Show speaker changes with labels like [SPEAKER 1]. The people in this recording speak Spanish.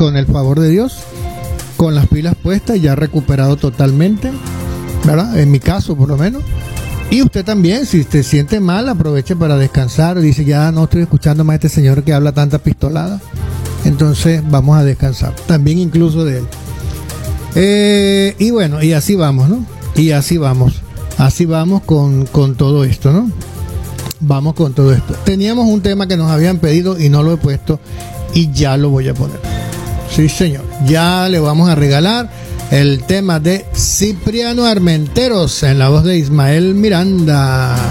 [SPEAKER 1] con el favor de Dios, con las pilas puestas, ya recuperado totalmente, ¿verdad? En mi caso, por lo menos. Y usted también, si se siente mal, aproveche para descansar. Dice, ya no estoy escuchando más a este señor que habla tanta pistolada. Entonces, vamos a descansar. También incluso de él. Y bueno, y así vamos, ¿no? Y así vamos. Así vamos con todo esto, ¿no? Vamos con todo esto. Teníamos un tema que nos habían pedido y no lo he puesto y ya lo voy a poner. Sí, señor. Ya le vamos a regalar el tema de Cipriano Armenteros en la voz de Ismael Miranda.